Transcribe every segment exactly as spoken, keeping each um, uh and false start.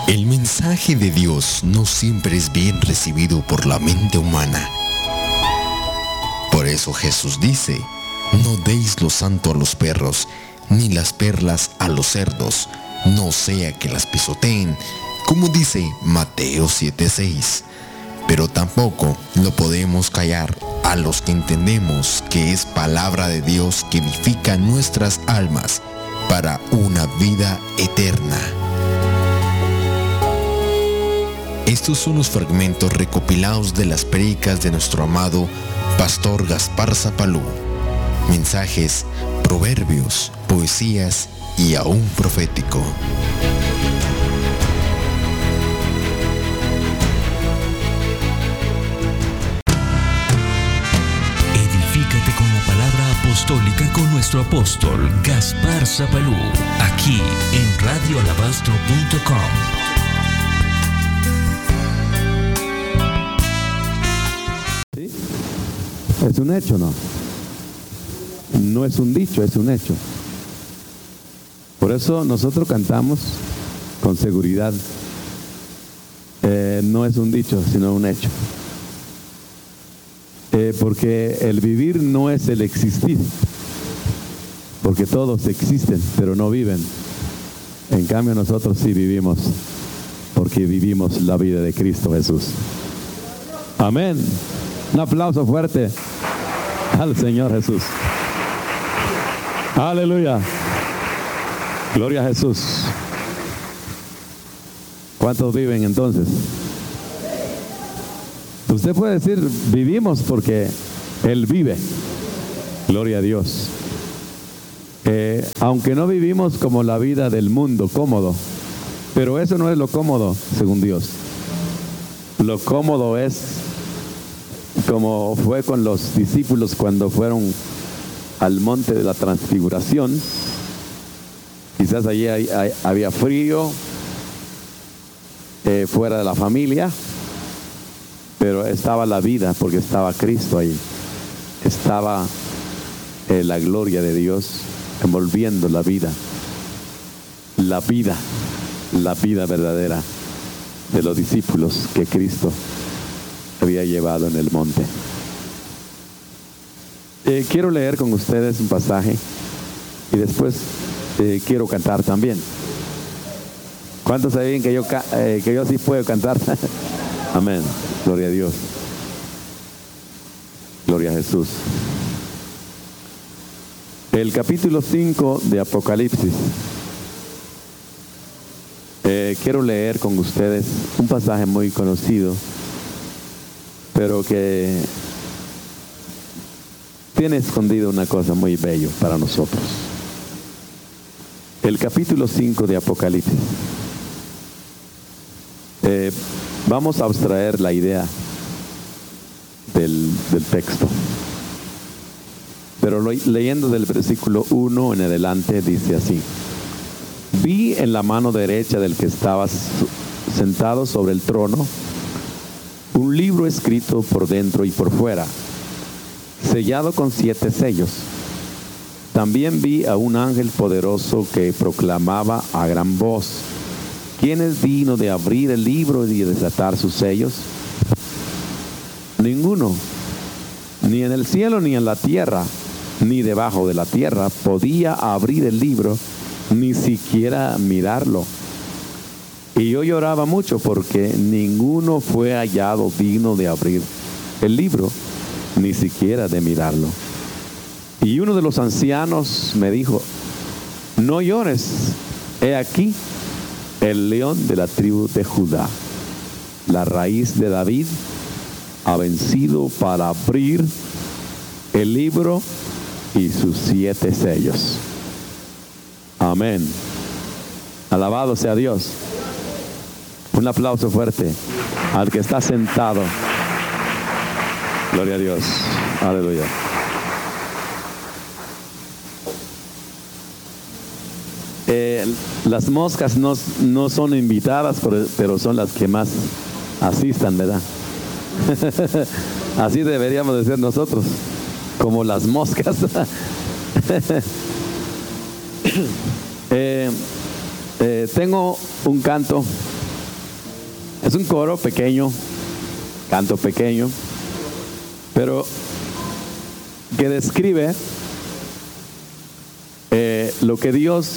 El mensaje de Dios no siempre es bien recibido por la mente humana. Por eso Jesús dice, no deis lo santo a los perros, ni las perlas a los cerdos, no sea que las pisoteen, como dice Mateo siete seis. Pero tampoco lo podemos callar a los que entendemos que es palabra de Dios que edifica nuestras almas para una vida eterna. Estos son los fragmentos recopilados de las prédicas de nuestro amado Pastor Gaspar Zapalú. Mensajes, proverbios, poesías y aún profético. Edifícate con la palabra apostólica con nuestro apóstol Gaspar Zapalú, aquí en radio alabastro punto com. Es un hecho, ¿no? No es un dicho, es un hecho. Por eso nosotros cantamos con seguridad. Eh, no es un dicho, sino un hecho. Eh, porque el vivir no es el existir. Porque todos existen, pero no viven. En cambio nosotros sí vivimos, porque vivimos la vida de Cristo Jesús. Amén. Un aplauso fuerte al Señor Jesús. Aleluya. Gloria a Jesús. ¿Cuántos viven entonces? Usted puede decir, vivimos porque Él vive. Gloria a Dios. Eh, aunque no vivimos como la vida del mundo, cómodo. Pero eso no es lo cómodo, según Dios. Lo cómodo es como fue con los discípulos cuando fueron al monte de la transfiguración. Quizás allí hay, hay, había frío, eh, fuera de la familia, pero estaba la vida porque estaba Cristo ahí. Estaba eh, la gloria de Dios envolviendo la vida. La vida, la vida verdadera de los discípulos que Cristo había llevado en el monte. Eh, quiero leer con ustedes un pasaje y después eh, quiero cantar también. ¿Cuántos saben que yo, eh, que yo sí puedo cantar? Amén. Gloria a Dios. Gloria a Jesús. El capítulo cinco de Apocalipsis. Eh, quiero leer con ustedes un pasaje muy conocido, pero que tiene escondido una cosa muy bella para nosotros. El capítulo cinco de Apocalipsis. Eh, vamos a abstraer la idea del, del texto. Pero lo, leyendo del versículo uno en adelante dice así. Vi en la mano derecha del que estaba sentado sobre el trono un libro escrito por dentro y por fuera, sellado con siete sellos. También vi a un ángel poderoso que proclamaba a gran voz: ¿quién es digno de abrir el libro y de desatar sus sellos? Ninguno, ni en el cielo ni en la tierra, ni debajo de la tierra, podía abrir el libro, ni siquiera mirarlo. Y yo lloraba mucho porque ninguno fue hallado digno de abrir el libro, ni siquiera de mirarlo. Y uno de los ancianos me dijo: no llores, he aquí el león de la tribu de Judá, la raíz de David, ha vencido para abrir el libro y sus siete sellos. Amén. Alabado sea Dios. Un aplauso fuerte al que está sentado. Gloria a Dios. Aleluya. Eh, las moscas no, no son invitadas, pero son las que más asistan, ¿verdad? Así deberíamos de ser nosotros, como las moscas. eh, eh, tengo un canto Es un coro pequeño, canto pequeño, pero que describe eh, lo que Dios,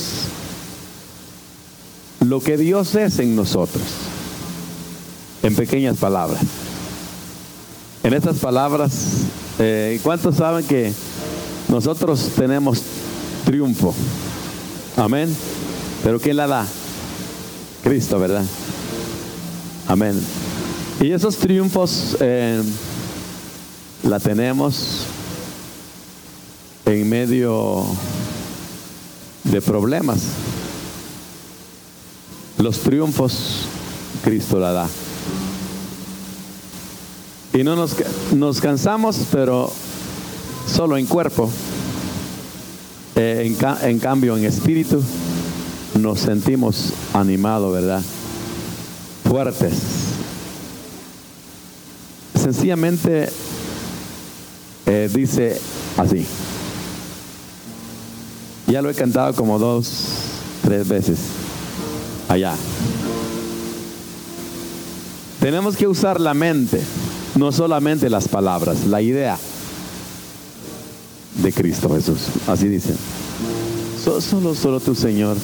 lo que Dios es en nosotros, en pequeñas palabras. En estas palabras, eh, ¿cuántos saben que nosotros tenemos triunfo? Amén. ¿Pero quién la da? Cristo, ¿verdad? Amén. Y esos triunfos eh, la tenemos en medio de problemas. Los triunfos Cristo la da. Y no nos, nos cansamos, pero solo en cuerpo. Eh, en, ca en cambio, en espíritu, nos sentimos animados, ¿verdad? Fuertes. Sencillamente eh, dice así. Ya lo he cantado como dos, tres veces allá. Tenemos que usar la mente, no solamente las palabras, la idea de Cristo Jesús. Así dice. So, solo, solo tu Señor.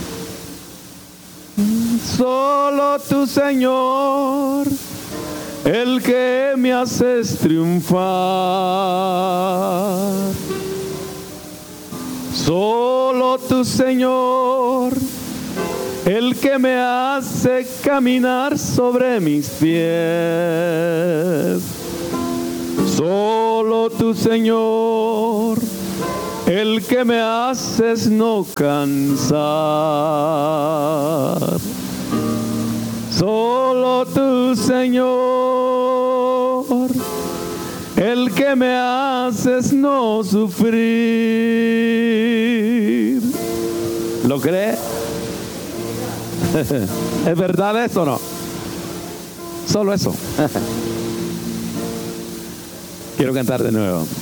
Solo tu Señor, el que me haces triunfar. Solo tu Señor, el que me hace caminar sobre mis pies. Solo tu Señor, el que me haces no cansar. Solo tu Señor, el que me haces no sufrir. ¿Lo cree? ¿Es verdad eso o no? Solo eso. Quiero cantar de nuevo.